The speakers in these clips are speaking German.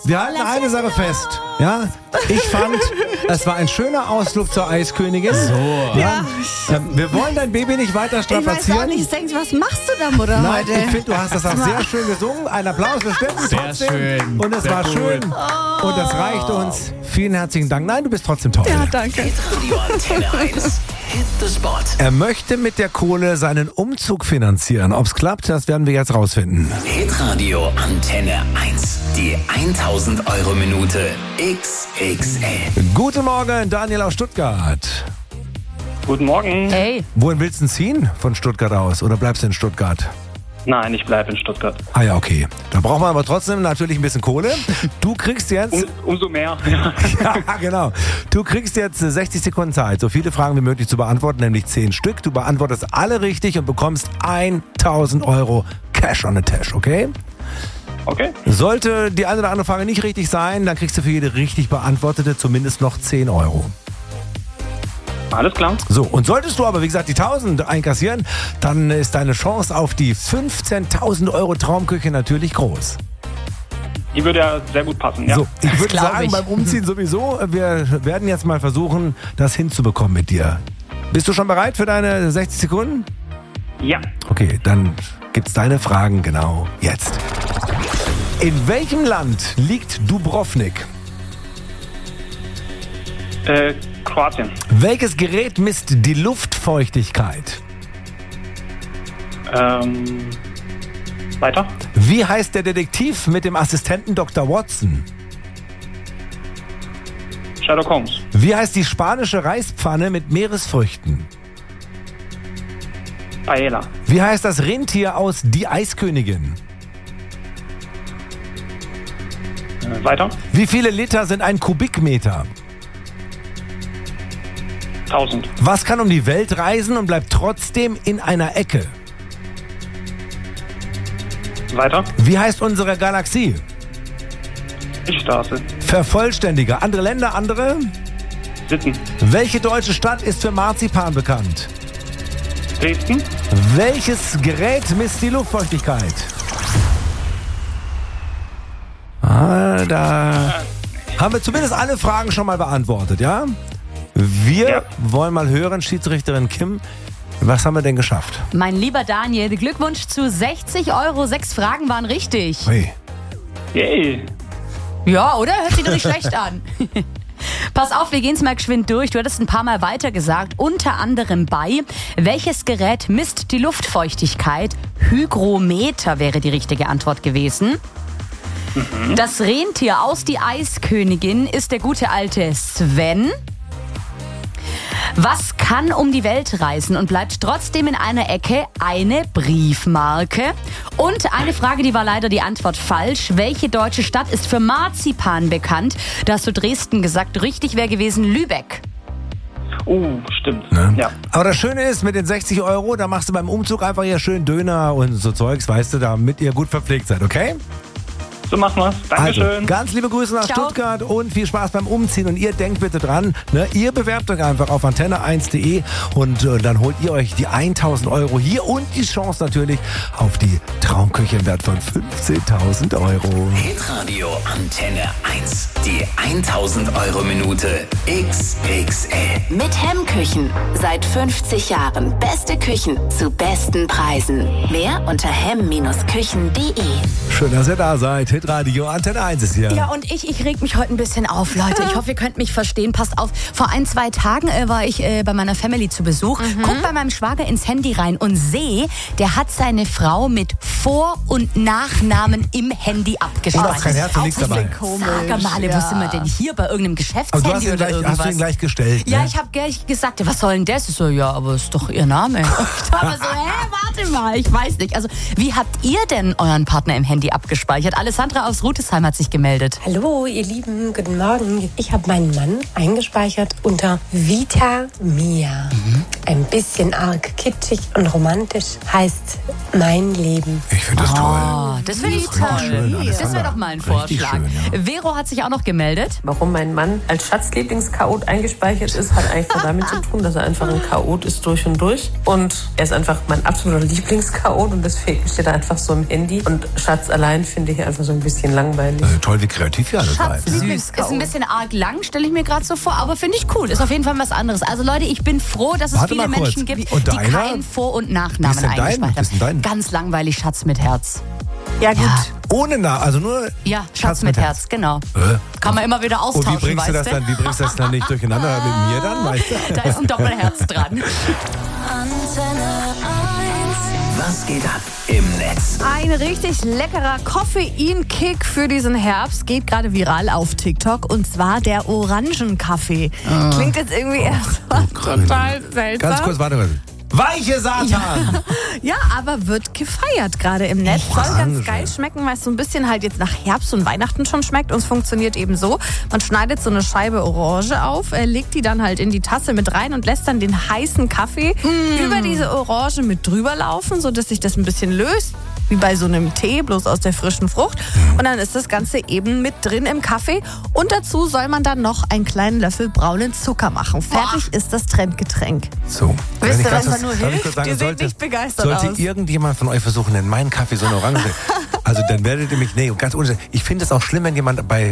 Wir halten eine Sache fest. Ja, ich fand, es war ein schöner Ausflug zur Eiskönigin. So. Ja. Wir wollen dein Baby nicht weiter strapazieren. Ich weiß auch nicht, ich denke, was machst du da, Mutter, Nein, heute? ich finde, du hast das auch sehr schön gesungen. Ein Applaus für Steffen. Sehr trotzdem. schön. Und es Sehr war gut. schön. Und das reicht uns. Vielen herzlichen Dank. Nein, du bist trotzdem toll. Ja, danke. Radio Antenne 1. Hit the Spot. Er möchte mit der Kohle seinen Umzug finanzieren. Ob es klappt, das werden wir jetzt rausfinden. Hitradio Antenne 1. Die 1000 Euro Minute XXL. Guten Morgen, Daniel aus Stuttgart. Guten Morgen. Hey, Wohin willst du denn ziehen? Von Stuttgart aus? Oder bleibst du in Stuttgart? Nein, ich bleibe in Stuttgart. Ah ja, okay. Da braucht man aber trotzdem natürlich ein bisschen Kohle. Du kriegst jetzt... Umso mehr. Ja, genau. Du kriegst jetzt 60 Sekunden Zeit, so viele Fragen wie möglich zu beantworten, nämlich 10 Stück. Du beantwortest alle richtig und bekommst 1000 Euro Cash on the Tash, okay? Okay. Sollte die eine oder andere Frage nicht richtig sein, dann kriegst du für jede richtig beantwortete zumindest noch 10 Euro. Alles klar. So, und solltest du aber, wie gesagt, die 1000 einkassieren, dann ist deine Chance auf die 15.000 Euro Traumküche natürlich groß. Die würde ja sehr gut passen, ja. So, ich würde glaub sagen, ich. beim Umziehen sowieso, wir werden jetzt mal versuchen, das hinzubekommen mit dir. Bist du schon bereit für deine 60 Sekunden? Ja. Okay, dann gibt's deine Fragen genau jetzt. In welchem Land liegt Dubrovnik? Kroatien. Welches Gerät misst die Luftfeuchtigkeit? Weiter. Wie heißt der Detektiv mit dem Assistenten Dr. Watson? Sherlock Holmes. Wie heißt die spanische Reispfanne mit Meeresfrüchten? Paella. Wie heißt das Rentier aus Die Eiskönigin? Weiter. Wie viele Liter sind ein Kubikmeter? 1000. Was kann um die Welt reisen und bleibt trotzdem in einer Ecke? Weiter. Wie heißt unsere Galaxie? Milchstraße. Vervollständiger. Andere Länder, andere? Sitten. Welche deutsche Stadt ist für Marzipan bekannt? Dresden. Welches Gerät misst die Luftfeuchtigkeit? Da haben wir zumindest alle Fragen schon mal beantwortet, ja? Wir wollen mal hören, Schiedsrichterin Kim, was haben wir denn geschafft? mein lieber Daniel, Glückwunsch zu 60 Euro. 6 Fragen waren richtig. Hey. Yay. Ja, oder? Hört sich doch nicht schlecht an. Pass auf, wir gehen's mal geschwind durch. Du hattest ein paar Mal weiter gesagt, unter anderem bei, welches Gerät misst die Luftfeuchtigkeit? Hygrometer wäre die richtige Antwort gewesen. Das Rentier aus Die Eiskönigin ist der gute alte Sven. Was kann um die Welt reisen und bleibt trotzdem in einer Ecke? Eine Briefmarke. Und eine Frage, die war leider die Antwort falsch. Welche deutsche Stadt ist für Marzipan bekannt? Da hast du Dresden gesagt. Richtig wäre gewesen Lübeck. Stimmt. Ne? Ja. Aber das Schöne ist, mit den 60 Euro, da machst du beim Umzug einfach hier schön Döner und so Zeugs, weißt du, damit ihr gut verpflegt seid, okay? So machen wir's. Also, Dankeschön. ganz liebe Grüße nach Ciao. Stuttgart und viel Spaß beim Umziehen. Und ihr denkt bitte dran, ne, ihr bewerbt euch einfach auf antenne1.de und dann holt ihr euch die 1000 Euro hier und die Chance natürlich auf die Traumküche im Wert von 15.000 Euro. Hitradio Antenne 1. Die 1000 Euro Minute XXL. Mit Hemmküchen. Seit 50 Jahren. Beste Küchen zu besten Preisen. Mehr unter hemm-küchen.de. Schön, dass ihr da seid. Hitradio Antenne 1 ist hier. Ja, und ich reg mich heute ein bisschen auf, Leute. Ich hoffe, ihr könnt mich verstehen. Passt auf, vor 1-2 Tagen war ich bei meiner Family zu Besuch. Guck bei meinem Schwager ins Handy rein und sehe, der hat seine Frau mit Vor- und Nachnamen im Handy abgespeichert. Und auch kein Herz und nichts dabei. Sag mal, wo sind wir denn hier? Bei irgendeinem Aber Geschäftshandy du hast ihn, oder gleich, irgendwas? hast du ihn gleich gestellt, Ja, ne? ich habe gleich gesagt, was soll denn das? Ich so, ja, aber ist doch ihr Name. Ich dachte so, warte mal, ich weiß nicht. Also, wie habt ihr denn euren Partner im Handy abgespeichert? Alessandra aus Rutesheim hat sich gemeldet. Hallo, ihr Lieben, guten Morgen. Ich habe meinen Mann eingespeichert unter Vita Mia. Ein bisschen arg kitschig und romantisch, heißt mein Leben. Ich finde das toll. Oh, das finde ich Richtig schön, toll. Alessandra. Das wäre doch mal ein Richtig Vorschlag. schön, Vero hat sich auch noch gemeldet. Warum mein Mann als Schatzlieblingschaot eingespeichert ist, hat eigentlich nur damit zu tun, dass er einfach ein Chaot ist durch und durch. Und er ist einfach mein absoluter Lieblingschaot und deswegen steht er einfach so im Handy. Und Schatz allein finde ich einfach so ein bisschen langweilig. Toll, wie kreativ ihr alle seid. Süß. Ist ein bisschen arg lang, stelle ich mir gerade so vor, aber finde ich cool. Ist auf jeden Fall was anderes. Also Leute, ich bin froh, dass es Warte viele mal kurz. Menschen gibt, Und die deiner? keinen Vor- und Wie Nachnamen ist denn dein? eingespeichert Wie ist denn dein? haben. Ganz langweilig, Schatz mit Herz. Ja, gut. Ja, Ohne also nur ja Schatz mit Herz, genau. Kann man immer wieder Und austauschen, wie bringst du das dann? Wie bringst du das dann nicht durcheinander mit mir dann, weißt du? Da ist ein Doppelherz dran. Was geht ab im Netz? Ein richtig leckerer Koffeinkick für diesen Herbst geht gerade viral auf TikTok, und zwar der Orangenkaffee. Klingt jetzt irgendwie erstmal total seltsam. Ganz kurz, warte. Weiche Satan! Ja, aber wird gefeiert gerade im Netz. Soll Orange. ganz geil schmecken, weil es so ein bisschen halt jetzt nach Herbst und Weihnachten schon schmeckt. Und es funktioniert eben so: Man schneidet so eine Scheibe Orange auf, legt die dann halt in die Tasse mit rein und lässt dann den heißen Kaffee über diese Orange mit drüber laufen, sodass sich das ein bisschen löst. Wie bei so einem Tee, bloß aus der frischen Frucht. Und dann ist das Ganze eben mit drin im Kaffee. Und dazu soll man dann noch einen kleinen Löffel braunen Zucker machen. Fertig ist das Trendgetränk. So. Wisst ihr, was da darf nur ich kurz hilft? sagen, Ihr seht nicht begeistert sollte aus. irgendjemand von euch versuchen, in meinen Kaffee so eine Orange, also dann werdet ihr mich, nee, ganz ohne, ich finde es auch schlimm, wenn jemand bei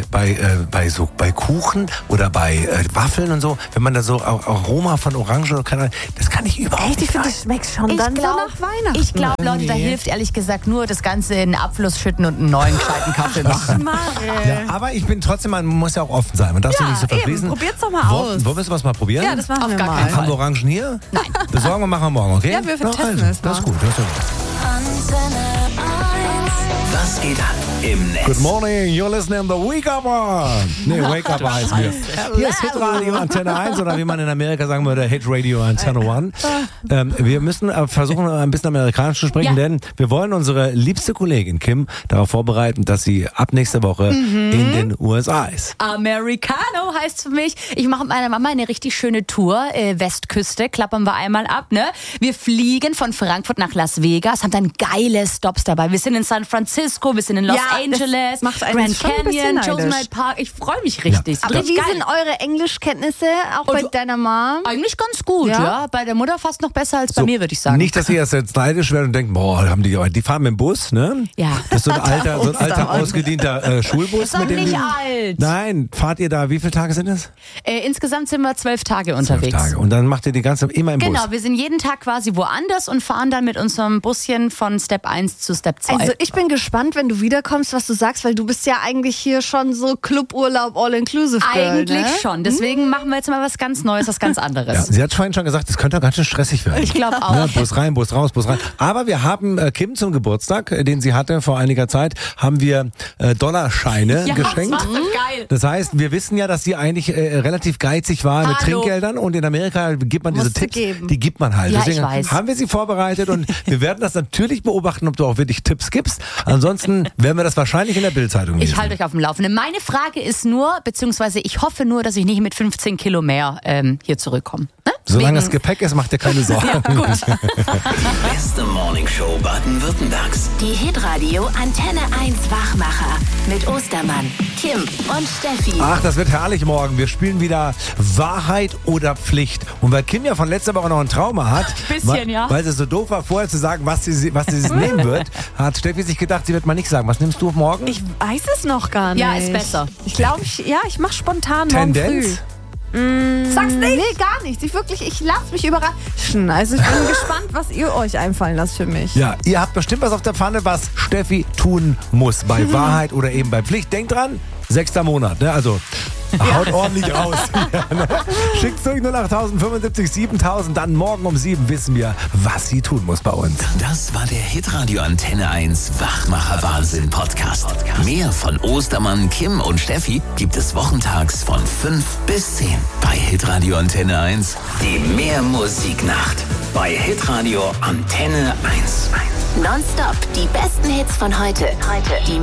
Kuchen oder bei Waffeln und so, wenn man da so Aroma von Orange oder keine Ahnung, das kann ich überhaupt Echt, ich nicht. finde, das schmeckt schon dann so nach Weihnachten. Ich glaube, Leute, da irgendwie. hilft ehrlich gesagt nur das Ganze in den Abfluss schütten und einen neuen gescheiten Kaffee machen. Ja, aber ich bin trotzdem, man muss ja auch offen sein. Man darf sich nicht so verschließen. Probiert's doch mal aus. Wollen wir was mal probieren? Ja, das machen Auf wir gar mal. keinen Fall. Haben wir Orangen hier? Nein. Besorgen wir, machen wir morgen, okay? Ja, wir testen also, es mal. Das ist gut. Das ist gut. Was geht ab im Netz? Good morning, you're listening to the Wake Up On. Nee, Wake Up heißen wir. Hier ist Hitradio Antenne 1 oder wie man in Amerika sagen würde, Hit Radio Antenne 1. Wir müssen versuchen, ein bisschen amerikanisch zu sprechen, denn wir wollen unsere liebste Kollegin Kim darauf vorbereiten, dass sie ab nächste Woche in den USA ist. Americano heißt für mich, ich mache mit meiner Mama eine richtig schöne Tour, Westküste, klappern wir einmal ab, ne? Wir fliegen von Frankfurt nach Las Vegas, haben dann geile Stops dabei. Wir sind in San Francisco, wir sind in Los Ja, das Angeles, macht einen Grand schon ein bisschen Canyon, neidisch. Yosemite Park. Ich freue mich richtig. Aber Richtig wie geil. sind eure Englischkenntnisse auch bei deiner Mom? Eigentlich ganz gut, Ja? ja. Bei der Mutter fast noch besser als bei mir, würde ich sagen. Nicht, dass ihr jetzt neidisch werdet und denkt, boah, die fahren mit dem Bus, ne? Ja. Das ist so ein alter ausgedienter Schulbus. Ist doch mit dem nicht die- alt. Nein, fahrt ihr da, wie viele Tage sind es? Insgesamt sind wir 12 Tage 12 unterwegs. Tage. Und dann macht ihr die ganze immer im Bus. Genau, wir sind jeden Tag quasi woanders und fahren dann mit unserem Buschen von Step 1 zu Step 2. Also ich bin gespannt, wenn du wiederkommst, was du sagst, weil du bist ja eigentlich hier schon so Cluburlaub All-Inclusive Girl, Eigentlich ne? schon. Deswegen machen wir jetzt mal was ganz Neues, was ganz anderes. Ja, sie hat vorhin schon gesagt, das könnte doch ganz schön stressig werden. Ich glaube auch. Ne, Bus rein, Bus raus, Bus rein. Aber wir haben Kim zum Geburtstag, den sie hatte vor einiger Zeit, haben wir Dollarscheine geschenkt. Das war geil. Das heißt, wir wissen ja, dass sie eigentlich relativ geizig war mit Hallo. Trinkgeldern und in Amerika gibt man diese Musst du Tipps, geben. die gibt man halt. Ja, Deswegen ich weiß. haben wir sie vorbereitet und wir werden das natürlich beobachten, ob du auch wirklich Tipps gibst. Ansonsten werden wir das wahrscheinlich in der Bildzeitung lesen. Ich halte euch auf dem Laufenden. Meine Frage ist nur, beziehungsweise ich hoffe nur, dass ich nicht mit 15 Kilo mehr hier zurückkomme. Ne? Solange das Deswegen- Gepäck ist, macht dir keine Sorgen. Ja, gut. Beste Morningshow Baden-Württembergs. Die Hitradio Antenne 1 Wachmacher mit Ostermann, Kim und Steffi. Ach, das wird herrlich morgen. Wir spielen wieder Wahrheit oder Pflicht. Und weil Kim ja von letzter Woche noch ein Trauma hat, Bisschen, ja. weil sie so doof war, vorher zu sagen, was sie nehmen wird, hat Steffi sich gedacht, sie wird mal nicht sagen. Was nimmst du morgen? Ich weiß es noch gar nicht. Ja, ist besser. Ich glaube, ich mache spontan morgen Tendenz? früh. Sag's nicht? Nee, gar nichts. Ich lasse mich überraschen. Also ich bin gespannt, was ihr euch einfallen lasst für mich. Ja, ihr habt bestimmt was auf der Pfanne, was Steffi tun muss. Bei Wahrheit oder eben bei Pflicht. Denkt dran, 6. Monat. Ne? Also haut ordentlich raus. Ja, ne? Schickt's durch 08000 75 7000. Dann morgen um 7 wissen wir, was sie tun muss bei uns. Das war der Hitradio Antenne 1 Wachmacher Wahnsinn Podcast. Mehr von Ostermann, Kim und Steffi gibt es wochentags von 5 bis 10 bei Hitradio Antenne 1. Die Mehrmusiknacht bei Hitradio Antenne 1. Nonstop die besten Hits von heute. Die